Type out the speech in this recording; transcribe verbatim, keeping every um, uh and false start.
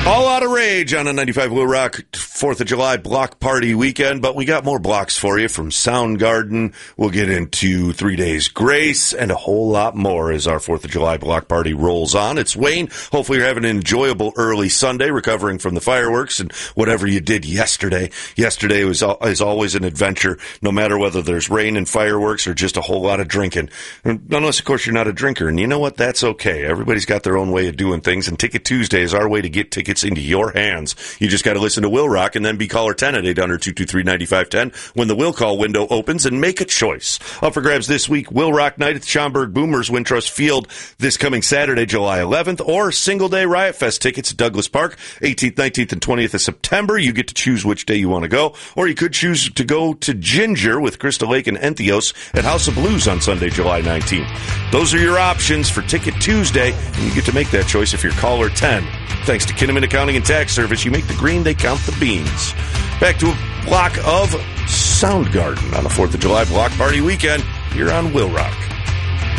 All out of rage on a ninety-five Will Rock fourth of July block party weekend, but we got more blocks for you from Soundgarden. We'll get into Three Days Grace and a whole lot more as our fourth of July block party rolls on. It's Wayne. Hopefully you're having an enjoyable early Sunday, recovering from the fireworks and whatever you did yesterday. Yesterday was is always an adventure, no matter whether there's rain and fireworks or just a whole lot of drinking. Unless, of course, you're not a drinker. And you know what? That's okay. Everybody's got their own way of doing things, and Ticket Tuesday is our way to get tickets into your hands. You just got to listen to Will Rock and then be caller ten at eight hundred, two two three, nine five one zero when the Will Call window opens and make a choice. Up for grabs this week, Will Rock Night at the Schaumburg Boomers Wintrust Field this coming Saturday, July eleventh, or Single Day Riot Fest tickets at Douglas Park, eighteenth, nineteenth, and twentieth of September. You get to choose which day you want to go, or you could choose to go to Ginger with Crystal Lake and Entheos at House of Blues on Sunday, July nineteenth. Those are your options for Ticket Tuesday, and you get to make that choice if you're caller ten. Thanks to Kinnaman Accounting and Tax Service, you make the green, they count the beans. Back to a block of Soundgarden on the fourth of July block party weekend here on Will Rock.